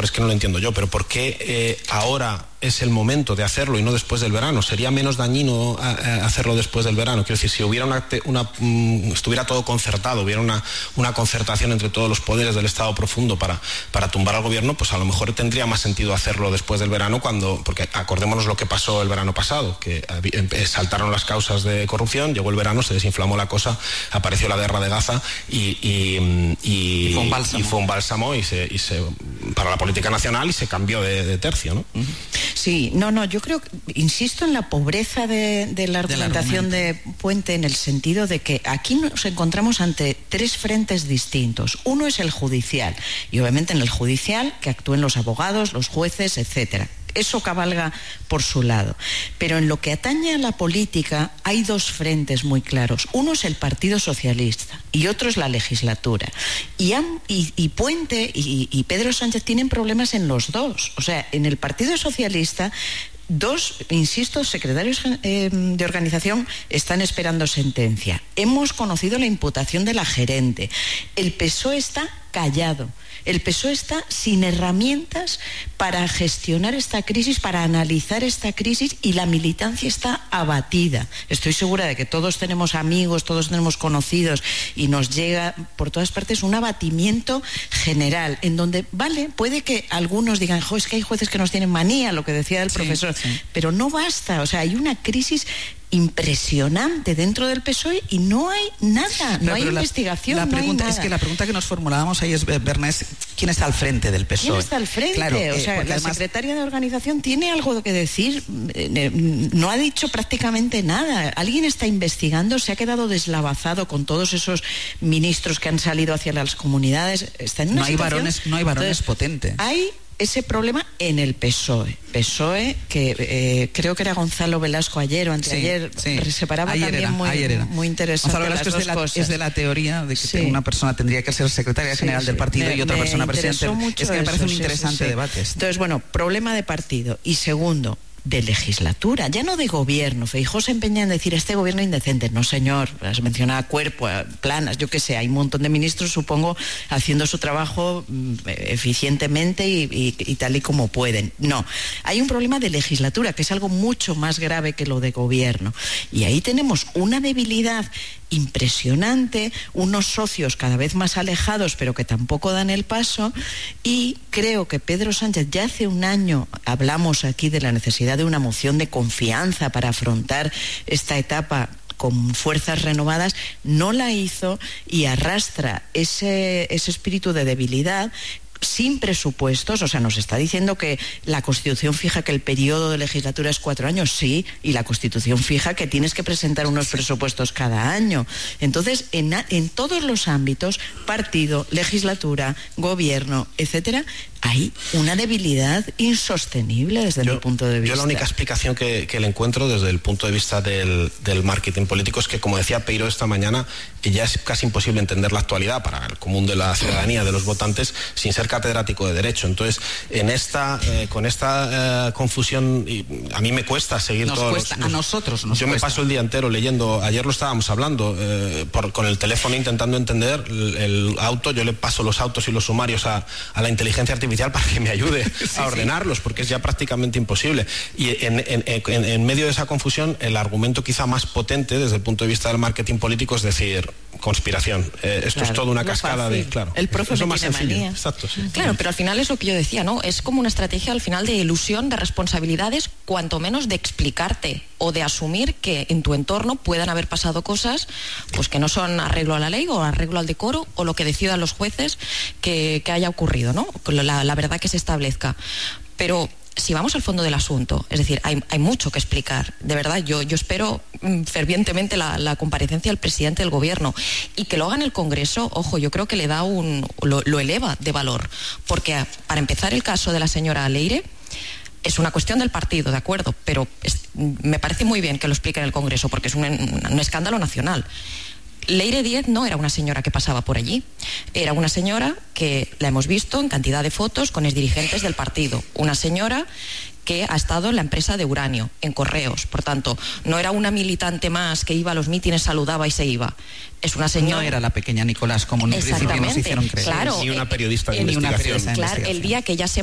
mejor es que no lo entiendo yo, pero ¿por qué ahora es el momento de hacerlo y no después del verano? ¿Sería menos dañino hacerlo después del verano? Quiero decir, si hubiera estuviera todo concertado, hubiera una concertación entre todos los poderes del Estado profundo para tumbar al gobierno, pues a lo mejor tendría más sentido hacerlo después del verano, porque acordémonos lo que pasó el verano pasado, que saltaron las causas de corrupción, llegó el verano, se desinflamó la cosa, apareció la guerra de Gaza y fue un bálsamo para la política nacional, y se cambió de tercio, ¿no? Sí, yo creo, insisto en la pobreza de la argumentación de Puente, en el sentido de que aquí nos encontramos ante tres frentes distintos. Uno es el judicial, y obviamente en el judicial que actúen los abogados, los jueces, etcétera. Eso cabalga por su lado. Pero en lo que atañe a la política hay dos frentes muy claros. Uno es el Partido Socialista y otro es la legislatura. Y Puente y Pedro Sánchez tienen problemas en los dos. O sea, en el Partido Socialista, dos, insisto, secretarios de organización están esperando sentencia. Hemos conocido la imputación de la gerente. El PSOE está callado. El PSOE está sin herramientas para gestionar esta crisis, para analizar esta crisis, y la militancia está abatida. Estoy segura de que todos tenemos amigos, todos tenemos conocidos, y nos llega por todas partes un abatimiento general, en donde, puede que algunos digan, es que hay jueces que nos tienen manía, lo que decía el profesor, pero no basta. O sea, hay una crisis impresionante dentro del PSOE y no hay nada, no hay investigación, la pregunta, no hay nada. Es que la pregunta que nos formulábamos ahí es, Bernés, ¿quién está al frente del PSOE? ¿Quién está al frente? Claro, o sea, la secretaria de organización tiene algo que decir, no ha dicho prácticamente nada. Alguien está investigando, se ha quedado deslavazado con todos esos ministros que han salido hacia las comunidades. Está en una situación. No hay varones potentes. Hay ese problema en el PSOE que creo que era Gonzalo Velasco ayer o anteayer, separaba también muy interesante. Gonzalo Velasco es de la teoría de que una persona tendría que ser secretaria general del partido y otra persona presidente. Es que me parece un interesante debate. Entonces, problema de partido. Y segundo, de legislatura, ya no de gobierno. Feijóo se empeña en decir, este gobierno indecente. No, señor, has mencionado a Cuerpo, a Planas, yo qué sé, hay un montón de ministros, supongo, haciendo su trabajo eficientemente y tal y como pueden. No, hay un problema de legislatura, que es algo mucho más grave que lo de gobierno. Y ahí tenemos una debilidad impresionante, unos socios cada vez más alejados, pero que tampoco dan el paso, y creo que Pedro Sánchez, ya hace un año hablamos aquí de la necesidad de una moción de confianza para afrontar esta etapa con fuerzas renovadas, no la hizo y arrastra ese espíritu de debilidad sin presupuestos. O sea, nos está diciendo que la Constitución fija que el periodo de legislatura es 4 años, sí, y la Constitución fija que tienes que presentar unos presupuestos cada año. Entonces, en todos los ámbitos, partido, legislatura, gobierno, etcétera, hay una debilidad insostenible desde mi punto de vista. Yo la única explicación que le encuentro desde el punto de vista del marketing político es que, como decía Peiró esta mañana, ya es casi imposible entender la actualidad para el común de la ciudadanía, de los votantes, sin ser catedrático de Derecho. Entonces, con esta confusión, a mí me cuesta seguir a nosotros nos Yo me paso el día entero leyendo, ayer lo estábamos hablando, con el teléfono intentando entender el auto. Yo le paso los autos y los sumarios a la inteligencia artificial para que me ayude a ordenarlos, porque es ya prácticamente imposible. Y en medio de esa confusión, el argumento quizá más potente desde el punto de vista del marketing político es decir, conspiración. Esto es toda una cascada fácil. El profe es más sencillo. Exacto, sí. Claro, pero al final es lo que yo decía, ¿no? Es como una estrategia al final de ilusión, de responsabilidades, cuanto menos de explicarte o de asumir que en tu entorno puedan haber pasado cosas pues que no son arreglo a la ley o arreglo al decoro o lo que decidan los jueces que haya ocurrido, ¿no? La verdad que se establezca. Pero si vamos al fondo del asunto, es decir, hay mucho que explicar. De verdad, yo espero fervientemente la comparecencia del presidente del gobierno, y que lo haga en el Congreso. Ojo, yo creo que le da lo eleva de valor, porque para empezar, el caso de la señora Leire es una cuestión del partido, de acuerdo, pero me parece muy bien que lo explique en el Congreso, porque es un escándalo nacional. Leire Díez no era una señora que pasaba por allí, era una señora que la hemos visto en cantidad de fotos con exdirigentes del partido, una señora que ha estado en la empresa de uranio, en Correos. Por tanto, no era una militante más que iba a los mítines, saludaba y se iba. Es una señora... No era la pequeña Nicolás, como en un principio nos hicieron creer. Claro, ni una periodista de investigación. investigación. Claro, el día que ella se